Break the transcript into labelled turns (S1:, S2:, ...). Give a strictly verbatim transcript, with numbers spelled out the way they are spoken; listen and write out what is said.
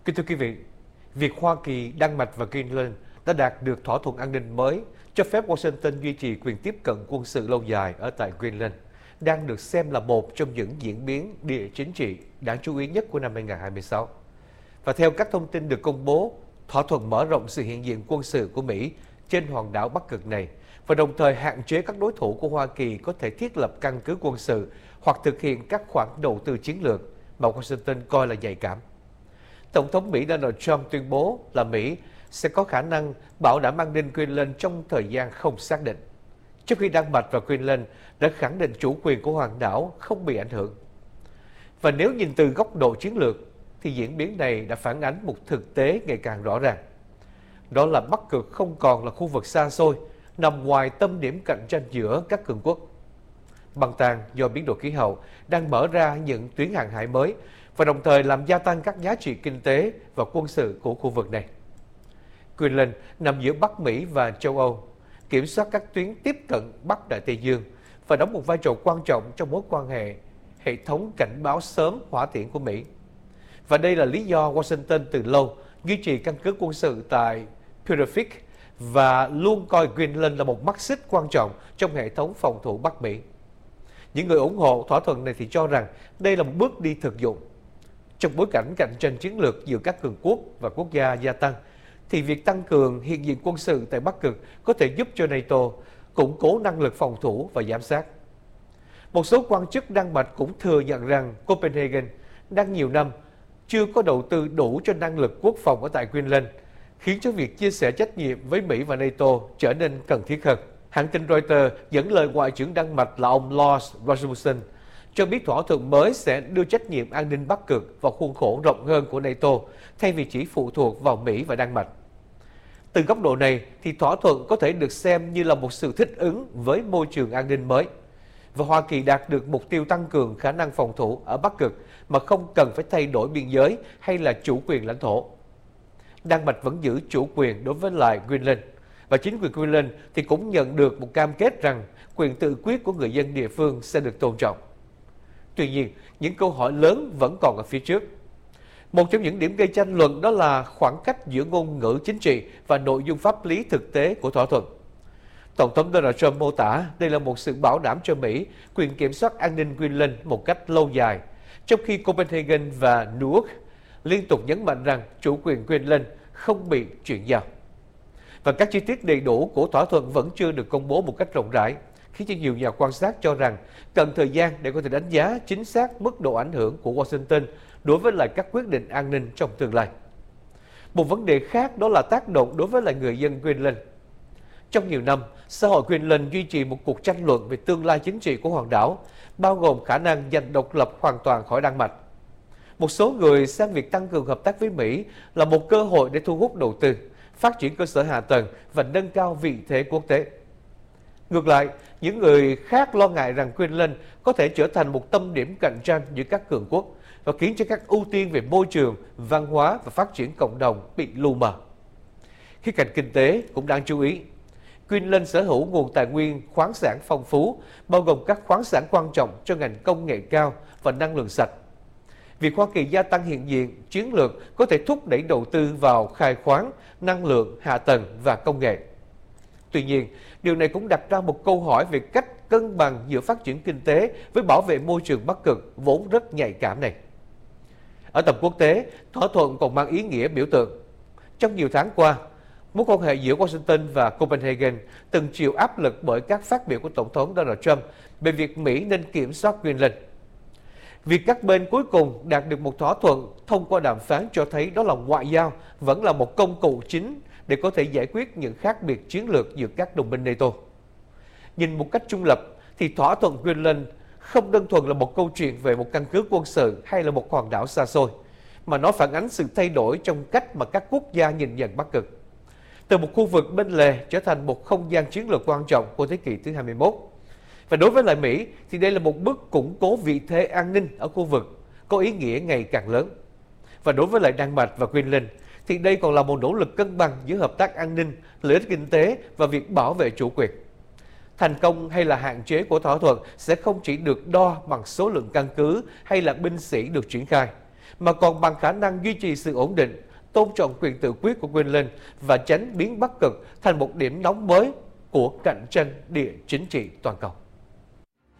S1: Kính thưa quý vị, việc Hoa Kỳ, Đan Mạch và Greenland đã đạt được thỏa thuận an ninh mới cho phép Washington duy trì quyền tiếp cận quân sự lâu dài ở tại Greenland, đang được xem là một trong những diễn biến địa chính trị đáng chú ý nhất của năm hai nghìn không trăm hai mươi sáu. Và theo các thông tin được công bố, thỏa thuận mở rộng sự hiện diện quân sự của Mỹ trên hòn đảo Bắc Cực này và đồng thời hạn chế các đối thủ của Hoa Kỳ có thể thiết lập căn cứ quân sự hoặc thực hiện các khoản đầu tư chiến lược mà Washington coi là nhạy cảm. Tổng thống Mỹ Donald Trump tuyên bố là Mỹ sẽ có khả năng bảo đảm an ninh Greenland trong thời gian không xác định, trong khi Đan Mạch và Greenland đã khẳng định chủ quyền của hòn đảo không bị ảnh hưởng. Và nếu nhìn từ góc độ chiến lược, thì diễn biến này đã phản ánh một thực tế ngày càng rõ ràng. Đó là Bắc Cực không còn là khu vực xa xôi, nằm ngoài tâm điểm cạnh tranh giữa các cường quốc. Băng tan do biến đổi khí hậu đang mở ra những tuyến hàng hải mới và đồng thời làm gia tăng các giá trị kinh tế và quân sự của khu vực này. Greenland nằm giữa Bắc Mỹ và châu Âu, kiểm soát các tuyến tiếp cận Bắc Đại Tây Dương và đóng một vai trò quan trọng trong mối quan hệ hệ thống cảnh báo sớm hỏa tiễn của Mỹ. Và đây là lý do Washington từ lâu duy trì căn cứ quân sự tại Purific và luôn coi Greenland là một mắt xích quan trọng trong hệ thống phòng thủ Bắc Mỹ. Những người ủng hộ thỏa thuận này thì cho rằng đây là một bước đi thực dụng. Trong bối cảnh cạnh tranh chiến lược giữa các cường quốc và quốc gia gia tăng, thì việc tăng cường hiện diện quân sự tại Bắc Cực có thể giúp cho NATO củng cố năng lực phòng thủ và giám sát. Một số quan chức Đan Mạch cũng thừa nhận rằng Copenhagen đang nhiều năm chưa có đầu tư đủ cho năng lực quốc phòng ở tại Greenland, khiến cho việc chia sẻ trách nhiệm với Mỹ và NATO trở nên cần thiết hơn. Hãng tin Reuters dẫn lời Ngoại trưởng Đan Mạch là ông Lars Rasmussen cho biết thỏa thuận mới sẽ đưa trách nhiệm an ninh Bắc Cực vào khuôn khổ rộng hơn của NATO, thay vì chỉ phụ thuộc vào Mỹ và Đan Mạch. Từ góc độ này, thì thỏa thuận có thể được xem như là một sự thích ứng với môi trường an ninh mới. Và Hoa Kỳ đạt được mục tiêu tăng cường khả năng phòng thủ ở Bắc Cực mà không cần phải thay đổi biên giới hay là chủ quyền lãnh thổ. Đan Mạch vẫn giữ chủ quyền đối với lại Greenland, và chính quyền Greenland thì cũng nhận được một cam kết rằng quyền tự quyết của người dân địa phương sẽ được tôn trọng. Tuy nhiên, những câu hỏi lớn vẫn còn ở phía trước. Một trong những điểm gây tranh luận đó là khoảng cách giữa ngôn ngữ chính trị và nội dung pháp lý thực tế của thỏa thuận. Tổng thống Donald Trump mô tả đây là một sự bảo đảm cho Mỹ quyền kiểm soát an ninh Greenland một cách lâu dài, trong khi Copenhagen và Nuuk liên tục nhấn mạnh rằng chủ quyền Greenland không bị chuyển giao. Và các chi tiết đầy đủ của thỏa thuận vẫn chưa được công bố một cách rộng rãi, khiến cho nhiều nhà quan sát cho rằng cần thời gian để có thể đánh giá chính xác mức độ ảnh hưởng của Washington đối với lại các quyết định an ninh trong tương lai. Một vấn đề khác đó là tác động đối với lại người dân Greenland. Trong nhiều năm, xã hội Greenland duy trì một cuộc tranh luận về tương lai chính trị của hòn đảo, bao gồm khả năng giành độc lập hoàn toàn khỏi Đan Mạch. Một số người xem việc tăng cường hợp tác với Mỹ là một cơ hội để thu hút đầu tư, phát triển cơ sở hạ tầng và nâng cao vị thế quốc tế. Ngược lại, những người khác lo ngại rằng Greenland có thể trở thành một tâm điểm cạnh tranh giữa các cường quốc và khiến cho các ưu tiên về môi trường, văn hóa và phát triển cộng đồng bị lu mờ. Khía cạnh kinh tế cũng đáng chú ý. Greenland sở hữu nguồn tài nguyên khoáng sản phong phú, bao gồm các khoáng sản quan trọng cho ngành công nghệ cao và năng lượng sạch. Việc Hoa Kỳ gia tăng hiện diện chiến lược có thể thúc đẩy đầu tư vào khai khoáng, năng lượng, hạ tầng và công nghệ. Tuy nhiên, điều này cũng đặt ra một câu hỏi về cách cân bằng giữa phát triển kinh tế với bảo vệ môi trường Bắc Cực vốn rất nhạy cảm này. Ở tầm quốc tế, thỏa thuận còn mang ý nghĩa biểu tượng. Trong nhiều tháng qua, mối quan hệ giữa Washington và Copenhagen từng chịu áp lực bởi các phát biểu của Tổng thống Donald Trump về việc Mỹ nên kiểm soát Greenland. Việc các bên cuối cùng đạt được một thỏa thuận thông qua đàm phán cho thấy đó là ngoại giao vẫn là một công cụ chính để có thể giải quyết những khác biệt chiến lược giữa các đồng minh NATO. Nhìn một cách trung lập thì thỏa thuận Greenland không đơn thuần là một câu chuyện về một căn cứ quân sự hay là một hòn đảo xa xôi, mà nó phản ánh sự thay đổi trong cách mà các quốc gia nhìn nhận Bắc Cực. Từ một khu vực bên lề trở thành một không gian chiến lược quan trọng của thế kỷ thứ hai mươi mốt. Và đối với lại Mỹ thì đây là một bước củng cố vị thế an ninh ở khu vực, có ý nghĩa ngày càng lớn. Và đối với lại Đan Mạch và Greenland thì đây còn là một nỗ lực cân bằng giữa hợp tác an ninh, lợi ích kinh tế và việc bảo vệ chủ quyền. Thành công hay là hạn chế của thỏa thuận sẽ không chỉ được đo bằng số lượng căn cứ hay là binh sĩ được triển khai, mà còn bằng khả năng duy trì sự ổn định, tôn trọng quyền tự quyết của Greenland và tránh biến Bắc Cực thành một điểm nóng mới của cạnh tranh địa chính trị toàn cầu.